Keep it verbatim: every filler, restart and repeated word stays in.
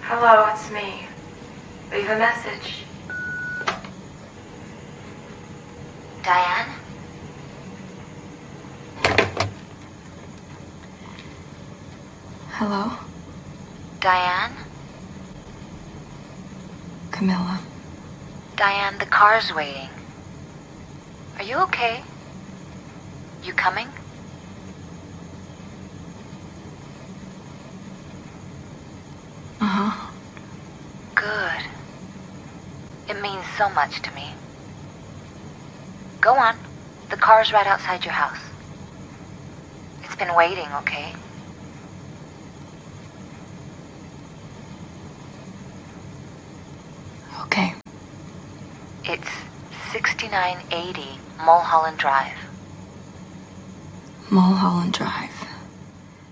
Hello, it's me. Leave a message. Diane? Hello? Diane? Camilla. Diane, the car's waiting. Are you okay? You coming? Uh-huh. Good. It means so much to me. Go on. The car's right outside your house. It's been waiting, okay? Okay. It's sixty-nine eighty Mulholland Drive. Mulholland Drive.